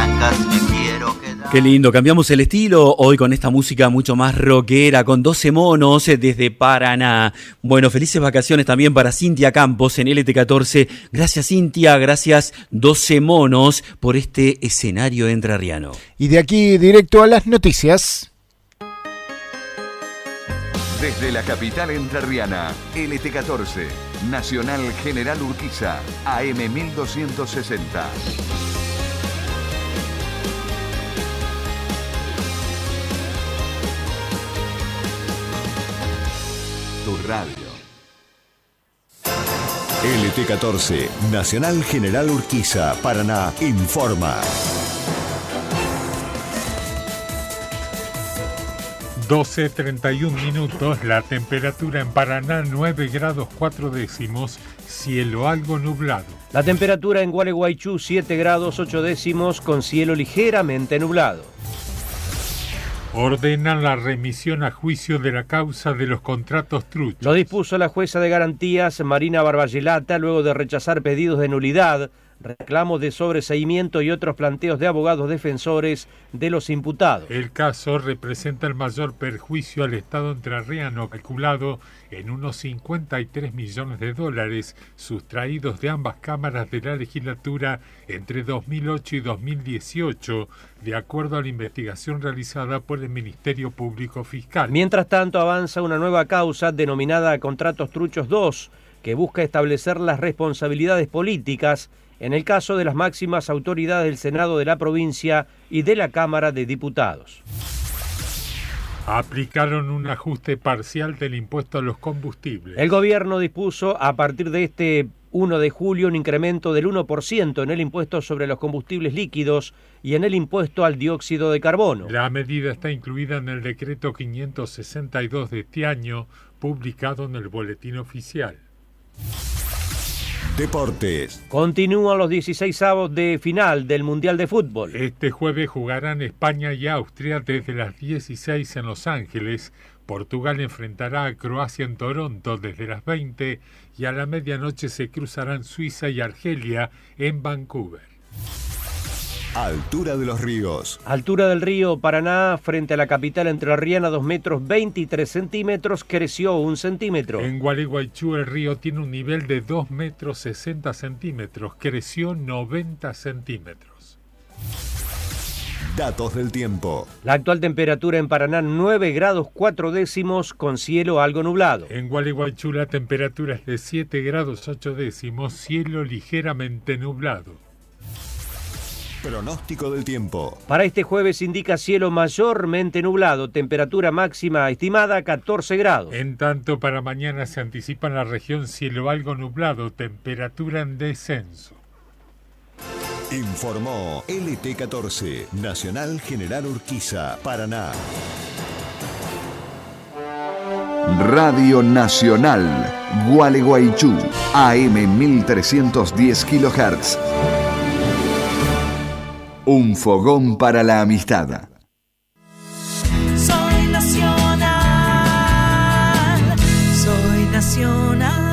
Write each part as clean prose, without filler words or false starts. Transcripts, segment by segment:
Barrancas me quiero quedar. Qué lindo, cambiamos el estilo hoy con esta música mucho más rockera, con 12 monos desde Paraná. Bueno, felices vacaciones también para Cintia Campos en LT14. Gracias Cintia, gracias 12 monos por este escenario entrerriano. Y de aquí directo a las noticias. Desde la capital entrerriana, LT14, Nacional General Urquiza, AM 1260. Tu radio. LT14, Nacional General Urquiza, Paraná, informa. 12:31, la temperatura en Paraná 9 grados 4 décimos, cielo algo nublado. La temperatura en Gualeguaychú 7 grados 8 décimos con cielo ligeramente nublado. Ordenan la remisión a juicio de la causa de los contratos truchos. Lo dispuso la jueza de garantías Marina Barballelata luego de rechazar pedidos de nulidad, reclamos de sobreseimiento y otros planteos de abogados defensores de los imputados. El caso representa el mayor perjuicio al Estado entrerriano, calculado en unos 53 millones de dólares, sustraídos de ambas cámaras de la legislatura entre 2008 y 2018, de acuerdo a la investigación realizada por el Ministerio Público Fiscal. Mientras tanto, avanza una nueva causa denominada Contratos Truchos 2, que busca establecer las responsabilidades políticas en el caso de las máximas autoridades del Senado de la provincia y de la Cámara de Diputados. Aplicaron un ajuste parcial del impuesto a los combustibles. El gobierno dispuso a partir de este 1 de julio un incremento del 1% en el impuesto sobre los combustibles líquidos y en el impuesto al dióxido de carbono. La medida está incluida en el decreto 562 de este año, publicado en el Boletín Oficial. Deportes. Continúan los 16avos de final del Mundial de Fútbol. Este jueves jugarán España y Austria desde las 16 en Los Ángeles. Portugal enfrentará a Croacia en Toronto desde las 20 y a la medianoche se cruzarán Suiza y Argelia en Vancouver. Altura de los ríos. Altura del río Paraná frente a la capital entrerriana 2 metros 23 centímetros, creció 1 centímetro. En Gualeguaychú el río tiene un nivel de 2 metros 60 centímetros, creció 90 centímetros. Datos del tiempo. La actual temperatura en Paraná 9 grados 4 décimos con cielo algo nublado. En Gualeguaychú la temperatura es de 7 grados 8 décimos, cielo ligeramente nublado. Pronóstico del tiempo. Para este jueves indica cielo mayormente nublado, temperatura máxima estimada 14 grados. En tanto, para mañana se anticipa en la región cielo algo nublado, temperatura en descenso. Informó LT14, Nacional General Urquiza, Paraná. Radio Nacional, Gualeguaychú, AM 1310 kHz. Un fogón para la amistad. Soy nacional, soy nacional.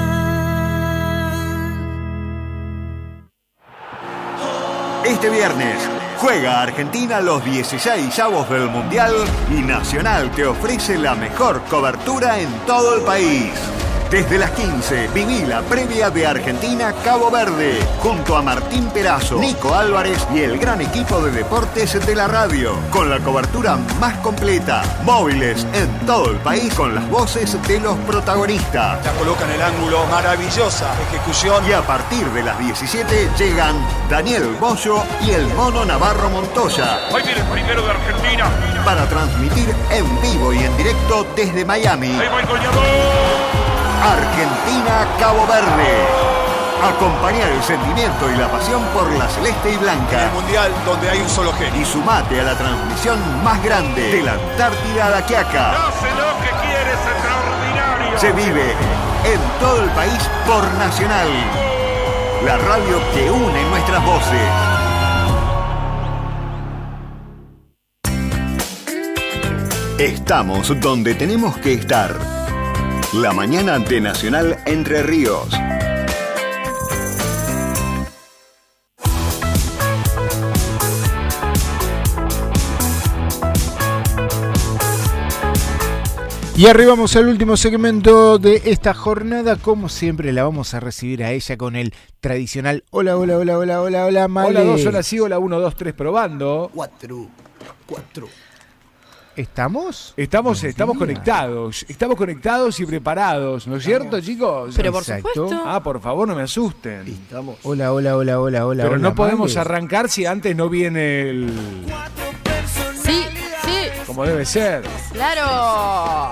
Este viernes juega Argentina los 16avos del Mundial y Nacional te ofrece la mejor cobertura en todo el país. Desde las 15, viví la previa de Argentina-Cabo Verde, junto a Martín Perazo, Nico Álvarez y el gran equipo de deportes de la radio, con la cobertura más completa, móviles en todo el país con las voces de los protagonistas. La coloca en el ángulo, maravillosa ejecución. Y a partir de las 17 llegan Daniel Bollo y el Mono Navarro Montoya. Ahí viene el primero de Argentina. Para transmitir en vivo y en directo desde Miami. Ahí va el goleador. Argentina-Cabo Verde. Acompañar el sentimiento y la pasión por la celeste y blanca. En el mundial donde hay un solo genio. Y sumate a la transmisión más grande de la Antártida a la Quiaca. Hace lo que quiere, es extraordinario. Se vive en todo el país por Nacional. La radio que une nuestras voces. Estamos donde tenemos que estar. La mañana de Nacional Entre Ríos. Y arribamos al último segmento de esta jornada. Como siempre, la vamos a recibir a ella con el tradicional hola, hola, hola, hola, hola, hola, Male. Hola 2, hola sí, hola 1, 2, 3, probando. 4. ¿Estamos? Estamos conectados y preparados, ¿no es cierto, chicos? Pero por supuesto. Ah, por favor, no me asusten. Estamos. Hola, hola, hola, hola, hola. Pero hola, no podemos Male. arrancar si antes no viene el... Sí, sí. Como debe ser. ¡Claro!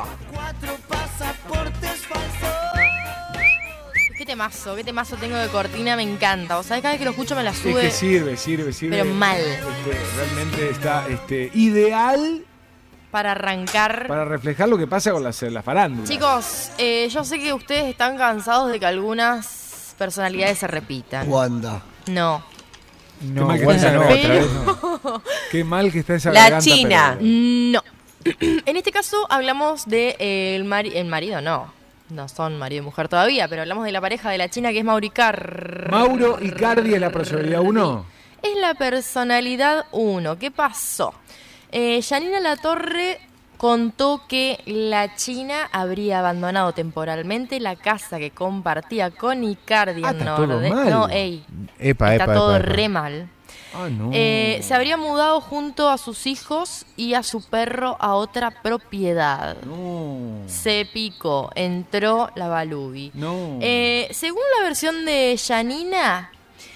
Qué temazo tengo de cortina, me encanta. O sea, cada vez que lo escucho me la sube. Es que sirve. Pero mal. Realmente está ideal Para arrancar. para reflejar lo que pasa con las farándulas. Chicos, yo sé que ustedes están cansados de que algunas personalidades se repitan. Wanda. No. Qué mal que está esa Wanda no, garganta. otra vez no. Qué mal que está esa La garganta, China. pero- No. En este caso hablamos de el marido, no son marido y mujer todavía, pero hablamos de la pareja de la China, que es Mauro Icardi. Mauro Icardi es la personalidad 1. Es la personalidad 1. ¿Qué pasó? Yanina Latorre contó que la China habría abandonado temporalmente la casa que compartía con Icardi en está todo Norde. mal. No, está todo re mal. Ah, no. Se habría mudado junto a sus hijos y a su perro a otra propiedad. No. Se picó, entró la Balubi. No. Según la versión de Yanina,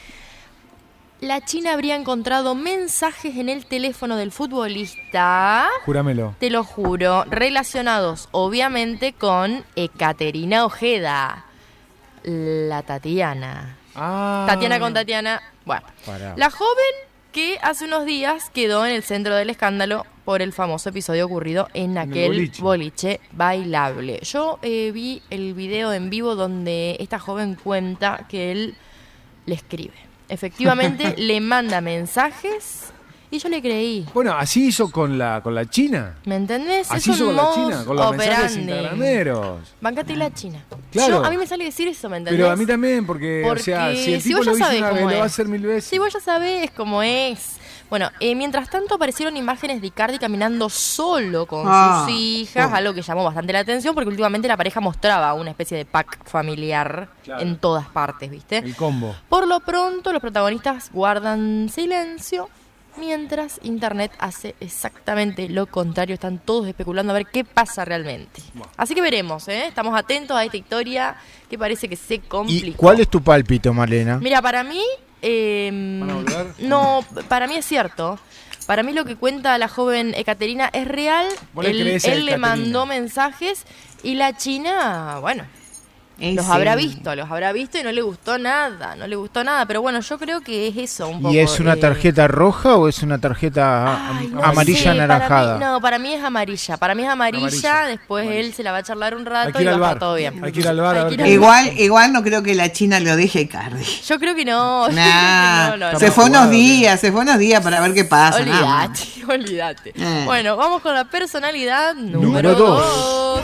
la China habría encontrado mensajes en el teléfono del futbolista, Júramelo. te lo juro, relacionados obviamente con Ekaterina Ojeda, la Tatiana. Ah. Tatiana con Tatiana. Bueno, Pará. la joven que hace unos días quedó en el centro del escándalo por el famoso episodio ocurrido en aquel boliche bailable. Yo vi el video en vivo donde esta joven cuenta que él le escribe. Efectivamente, le manda mensajes y yo le creí. Bueno, así hizo con la China. ¿Me entendés? Así es hizo un con la modus China, con los mensajes operandi. instagrameros. Bancate la China. Claro. A mí me sale decir eso, ¿me entendés? Pero a mí también, porque o sea, si el tipo vos ya lo hizo sabés una vez, cómo lo va a es. hacer 1000 veces. Si vos ya sabés cómo es. Bueno, mientras tanto aparecieron imágenes de Icardi caminando solo con sus hijas, algo que llamó bastante la atención porque últimamente la pareja mostraba una especie de pack familiar en todas partes, ¿viste? El combo. Por lo pronto, los protagonistas guardan silencio mientras Internet hace exactamente lo contrario. Están todos especulando a ver qué pasa realmente. Así que veremos, ¿eh? Estamos atentos a esta historia que parece que se complicó. ¿Y cuál es tu pálpito, Malena? Mira, para mí... ¿Van a volver? no, para mí es cierto. Para mí lo que cuenta la joven Ekaterina es real. ¿Vos le creés a Él le Ekaterina? mandó mensajes y la China, bueno, los Sí. habrá visto y no le gustó nada, pero bueno, yo creo que es eso un poco. ¿Y es una tarjeta roja o es una tarjeta no amarilla sé, anaranjada? para mí es amarilla. Para mí es amarilla. Después él se la va a charlar un rato y va a estar todo bien. Hay que ir al bar a ver. Igual no creo que la China lo deje a Icardi. Yo creo que no. Nah, No. se fue unos días para ver qué pasa. nada más. Olvídate. Bueno, vamos con la personalidad número Número 2.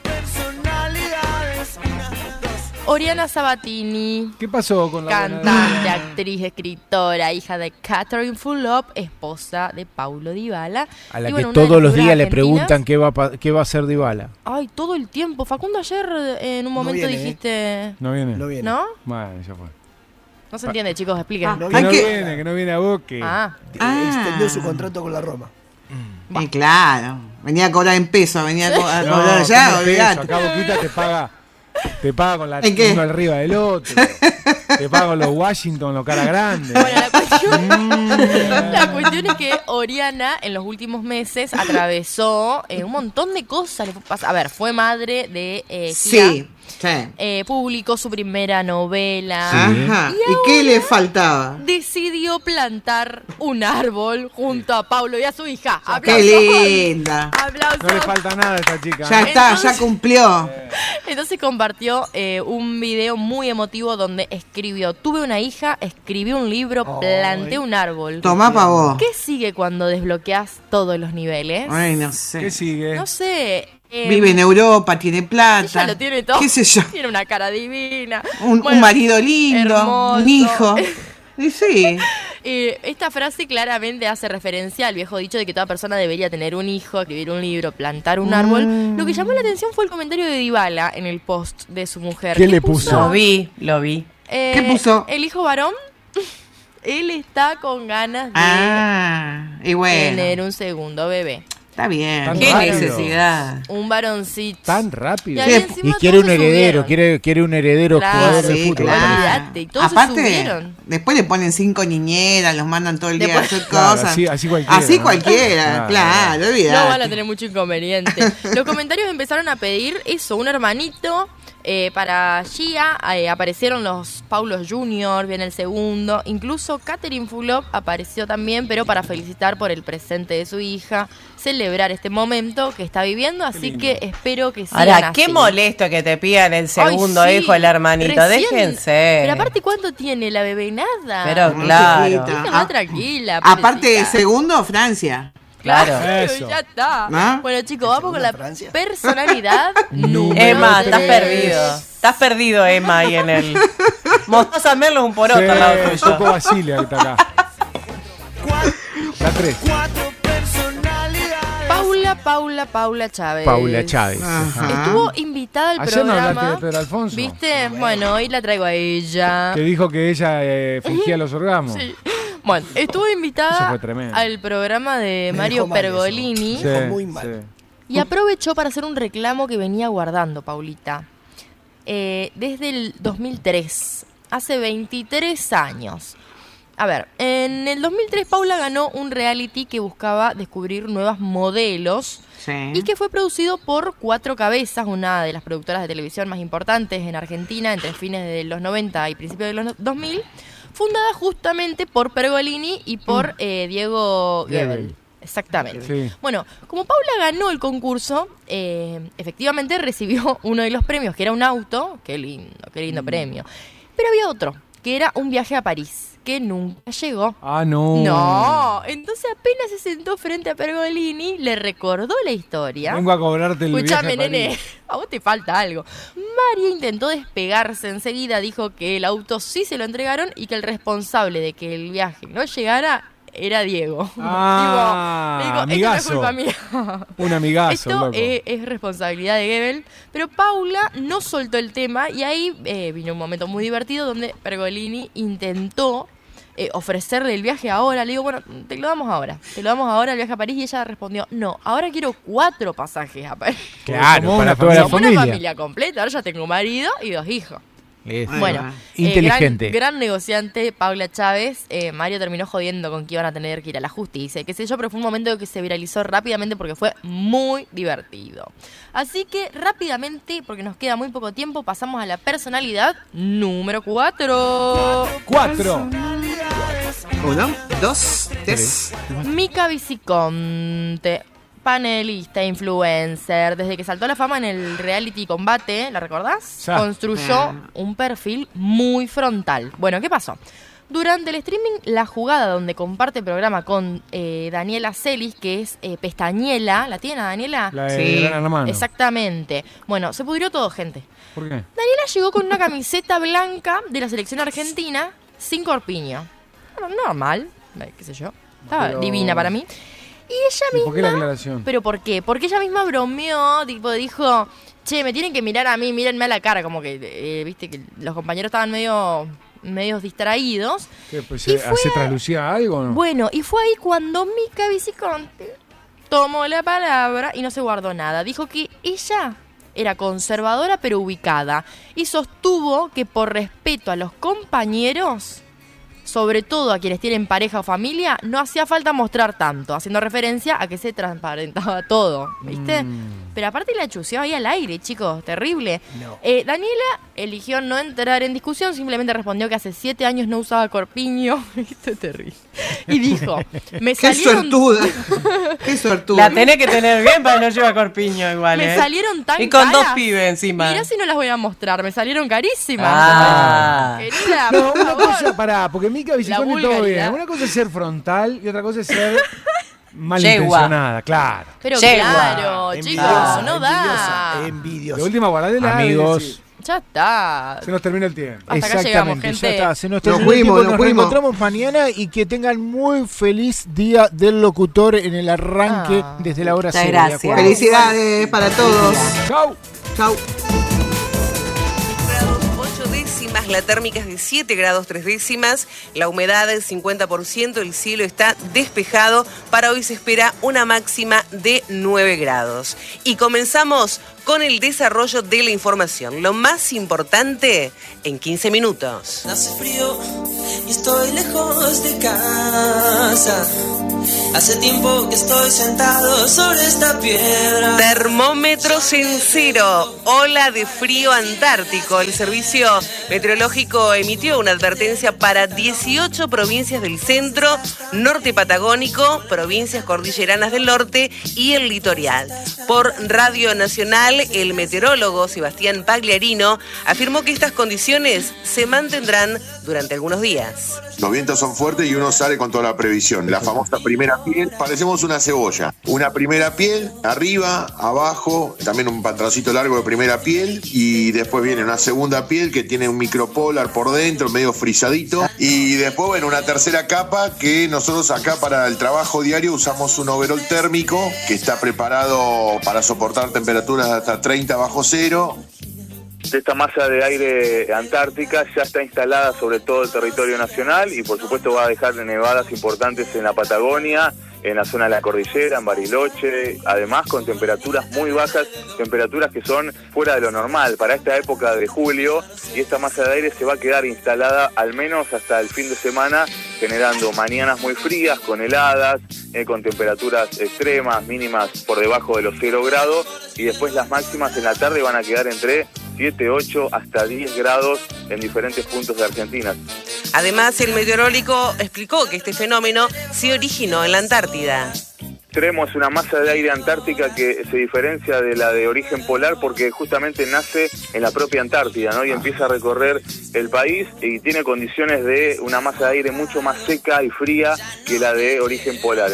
Oriana Sabatini. ¿Qué pasó con la Cantante, actriz, escritora, hija de Catherine Fulop, esposa de Paulo Dybala. A la Y que bueno, una de todos las los días figuras le argentinas. preguntan qué va a hacer Dybala. Ay, todo el tiempo. Facundo, ayer en un momento viene, dijiste... No viene. No viene. ¿No? Bueno, ya fue. No se entiende, chicos, expliquen. Que no viene a Boque. Extendió su contrato con la Roma. Claro. Venía a cobrar en pesos, venía a cobrar No, allá, ¿cómo es olvidate. eso? Acá Boquita te paga con la ¿En qué? uno arriba del otro. Te paga con los Washington, los cara grandes. Bueno, la cuestión es que Oriana en los últimos meses atravesó un montón de cosas. A ver, fue madre de Gia. Sí. Publicó su primera novela. Ajá. ¿Y qué le faltaba? Decidió plantar un árbol junto a Paulo y a su hija. ¡Qué linda! ¡Aplausos! No le falta nada a esta chica. Ya está, ya cumplió. Entonces compartió un video muy emotivo donde escribió: tuve una hija, escribí un libro, planté un árbol. Tomá pa' vos. ¿Qué sigue cuando desbloqueas todos los niveles? Ay, no sé. ¿Qué sigue? No sé. Vive en Europa, tiene plata. Ella lo tiene todo. ¿Qué sé yo? Tiene una cara divina. Un marido lindo, hermoso. un hijo. Y sí. Esta frase claramente hace referencia al viejo dicho de que toda persona debería tener un hijo, escribir un libro, plantar un árbol. Lo que llamó la atención fue el comentario de Dybala en el post de su mujer. ¿Qué le puso? Lo vi. ¿Qué puso? El hijo varón. Él está con ganas de y bueno, tener un segundo bebé. Está bien. ¿Qué rápido? necesidad? Un varoncito. Tan rápido. Y ahí encima Y quiere todos un se heredero, subieron. quiere un heredero Claro, jugador de sí, fútbol. claro. Olvídate, y todos se Aparte, subieron. después le ponen 5 niñeras, los mandan todo el día a Después- hacer Claro, cosas. así cualquiera. Así ¿no? cualquiera, claro, olvidate. No van a tener mucho inconveniente. Los comentarios empezaron a pedir eso, un hermanito. Para Gia aparecieron los Paulos Junior, viene el segundo. Incluso Catherine Fulop apareció también, pero para felicitar por el presente de su hija, celebrar este momento que está viviendo. Así que espero que sigan Ahora, así. qué molesto que te pidan el segundo Ay, sí, hijo, el hermanito. recién- Déjense. Pero aparte, ¿cuánto tiene la bebé? Nada. Pero claro. Déjenla tranquila. Aparte, pobrecita. segundo, Francia. Claro. Eso. Ya está. ¿No? Bueno, chicos, vamos con la personalidad número Emma, estás 3. perdido. Estás perdido, Emma, ahí en el. Mostaza Merlo es un poroto Sí, al lado tuyo. Choco Basilia que está acá. La 3. Paula Chávez. Paula Chávez. Estuvo invitada al Ayer no programa. hablaste de Pedro Alfonso. ¿Viste? Bueno, hoy la traigo a ella. Que dijo que ella fingía los orgasmos. Sí. Bueno, estuvo Eso invitada fue tremendo. al programa de Me Mario dejó mal Pergolini Sí, Dijo muy mal. sí. y aprovechó para hacer un reclamo que venía guardando Paulita. Desde el 2003, hace 23 años. A ver, en el 2003 Paula ganó un reality que buscaba descubrir nuevos modelos y que fue producido por Cuatro Cabezas, una de las productoras de televisión más importantes en Argentina entre fines de los 90 y principios de los 2000, fundada justamente por Pergolini y por Diego Gebel. Exactamente. Sí. Bueno, como Paula ganó el concurso, efectivamente recibió uno de los premios, que era un auto. Qué lindo premio. Pero había otro, que era un viaje a París, que nunca llegó. Ah, no. No, entonces apenas se sentó frente a Pergolini, le recordó la historia. Vengo a cobrarte el Escuchame, viaje a nene, París. a vos te falta algo. Mario intentó despegarse enseguida, dijo que el auto sí se lo entregaron y que el responsable de que el viaje no llegara era Diego. Ah, digo, amigazo. esto no es culpa mía. Un amigazo, Esto loco. es responsabilidad de Gebel, pero Paula no soltó el tema y ahí vino un momento muy divertido donde Pergolini intentó ofrecerle el viaje ahora. Le digo, bueno, te lo damos ahora el viaje a París, y ella respondió, no, ahora quiero 4 pasajes a París. Claro, Como para una toda la Como familia. una familia completa, ahora ya tengo marido y 2 hijos. Eso. Bueno, Inteligente. gran negociante Paula Chávez. Mario terminó jodiendo con que iban a tener que ir a la justicia y qué sé yo, pero fue un momento que se viralizó rápidamente porque fue muy divertido. Así que rápidamente, porque nos queda muy poco tiempo, pasamos a la personalidad número 4. 4. 1, 2, 3. Mica Viciconte, panelista, influencer. Desde que saltó a la fama en el reality Combate, ¿la recordás? Ya. Construyó un perfil muy frontal. Bueno, ¿qué pasó? Durante el streaming La Jugada, donde comparte programa con Daniela Celis, que es Pestañela, ¿la tiene Daniela? La de Gran Hermano. Exactamente. Bueno, se pudrió todo, gente. ¿Por qué? Daniela llegó con una camiseta blanca de la selección argentina sin corpiño. Bueno, normal, qué sé yo. Estaba Pero- divina para mí. Y ella misma... ¿Por qué la aclaración? ¿Pero por qué? Porque ella misma bromeó, tipo dijo, che, me tienen que mirar a mí, mírenme a la cara, como que, viste, que los compañeros estaban medios distraídos. ¿Qué, pues, Y fue- ¿se traslucía algo o no? Bueno, y fue ahí cuando Mica Viciconte tomó la palabra y no se guardó nada. Dijo que ella era conservadora pero ubicada y sostuvo que por respeto a los compañeros, sobre todo a quienes tienen pareja o familia, no hacía falta mostrar tanto, haciendo referencia a que se transparentaba todo, ¿viste? Pero aparte la chuseó ahí al aire, chicos, terrible. No. Daniela eligió no entrar en discusión, simplemente respondió que hace 7 años no usaba corpiño. Esto es terrible. Y dijo, me Qué salieron... suertuda. Qué suertuda. La tenés que tener bien para que no lleva corpiño igual, Me ¿eh? salieron tan Y con caras. 2 pibes encima. Mirá si no las voy a mostrar, me salieron carísimas. Ah. Querida, No, por una favor. cosa, pará, porque Mica Viciconte todo bien. vulgaridad. Una cosa es ser frontal y otra cosa es ser malintencionada, claro. Pero Yegua. claro, chicos, no da. Envidiosa. De última, guardadela. Amigos, Ya está. Se nos termina el tiempo. Hasta acá llegamos, gente. Ya está. Se nos terminó el tiempo. Nos reencontramos mañana y que tengan muy feliz día del locutor en el arranque desde la hora 0. Gracias. Felicidades para todos. Chau. Chau. La térmica es de 7 grados 3 décimas, la humedad es 50%, el cielo está despejado. Para hoy se espera una máxima de 9 grados. Y comenzamos con el desarrollo de la información. Lo más importante en 15 minutos. Hace frío y estoy lejos de casa. Hace tiempo que estoy sentado sobre esta piedra. Termómetros en 0. Ola de frío antártico. El servicio meteorológico emitió una advertencia para 18 provincias del centro, norte patagónico, provincias cordilleranas del norte y el litoral. Por Radio Nacional, el meteorólogo Sebastián Pagliarino afirmó que estas condiciones se mantendrán durante algunos días. Los vientos son fuertes y uno sale con toda la previsión. La famosa primera piel, parecemos una cebolla. Una primera piel, arriba, abajo, también un patroncito largo de primera piel, y después viene una segunda piel que tiene un micropolar por dentro, medio frisadito, y después, bueno, una tercera capa que nosotros acá para el trabajo diario usamos un overol térmico que está preparado para soportar temperaturas hasta 30 bajo cero. Esta masa de aire antártica ya está instalada sobre todo el territorio nacional y por supuesto va a dejar nevadas importantes en la Patagonia, en la zona de la cordillera, en Bariloche, además con temperaturas muy bajas, temperaturas que son fuera de lo normal para esta época de julio, y esta masa de aire se va a quedar instalada al menos hasta el fin de semana, generando mañanas muy frías, con heladas, con temperaturas extremas, mínimas por debajo de los 0 grados, y después las máximas en la tarde van a quedar entre 7, 8 hasta 10 grados en diferentes puntos de Argentina. Además, el meteorólogo explicó que este fenómeno se originó en la Antártida. Extremo es una masa de aire antártica que se diferencia de la de origen polar porque justamente nace en la propia Antártida, ¿no? Y empieza a recorrer el país y tiene condiciones de una masa de aire mucho más seca y fría que la de origen polar.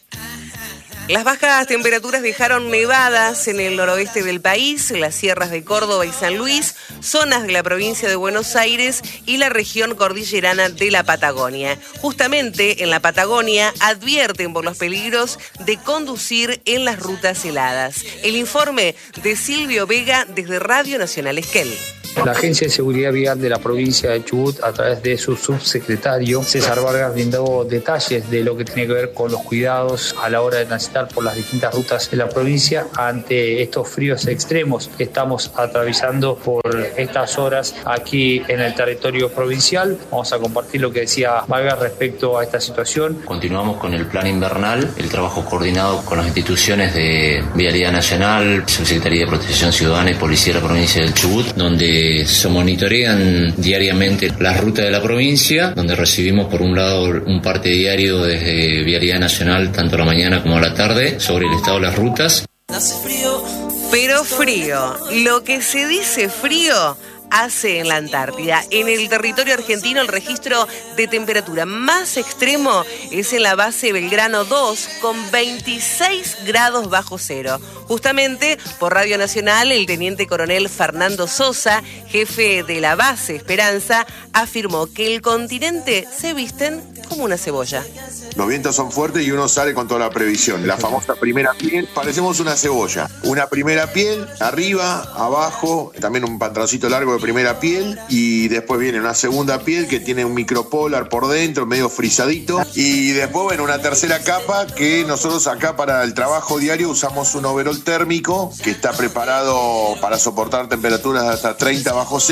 Las bajas temperaturas dejaron nevadas en el noroeste del país, en las sierras de Córdoba y San Luis, zonas de la provincia de Buenos Aires y la región cordillerana de la Patagonia. Justamente en la Patagonia advierten por los peligros de conducir en las rutas heladas. El informe de Silvio Vega desde Radio Nacional Esquel. La Agencia de Seguridad Vial de la provincia de Chubut, a través de su subsecretario César Vargas, brindó detalles de lo que tiene que ver con los cuidados a la hora de transitar por las distintas rutas de la provincia ante estos fríos extremos que estamos atravesando por estas horas aquí en el territorio provincial. Vamos a compartir lo que decía Vargas respecto a esta situación. Continuamos con el plan invernal, el trabajo coordinado con las instituciones de Vialidad Nacional, Subsecretaría de Protección Ciudadana y Policía de la provincia del Chubut, donde se monitorean diariamente las rutas de la provincia, donde recibimos por un lado un parte diario desde Vialidad Nacional, tanto a la mañana como a la tarde, sobre el estado de las rutas. Hace frío, pero frío. Lo que se dice frío hace en la Antártida. En el territorio argentino el registro de temperatura más extremo es en la base Belgrano 2 con 26 grados bajo cero. Justamente por Radio Nacional el teniente coronel Fernando Sosa, jefe de la base Esperanza, afirmó que el continente se visten como una cebolla. Los vientos son fuertes y uno sale con toda la previsión. La famosa primera piel, parecemos una cebolla. Una primera piel, arriba, abajo, también un patroncito largo de primera piel, y después viene una segunda piel que tiene un micropolar por dentro, medio frisadito, y después, bueno, una tercera capa que nosotros acá para el trabajo diario usamos un overol térmico que está preparado para soportar temperaturas hasta 30 bajo cero.